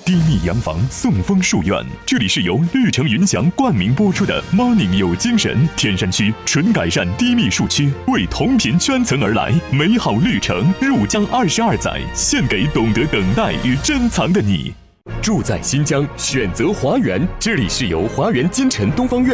低密洋房送风树院，这里是由绿城云翔冠名播出的 Morning 有精神。天山区纯改善低密树区，为同频圈层而来，美好绿城入江22载，献给懂得等待与珍藏的你。住在新疆，选择华园，这里是由华园金城东方院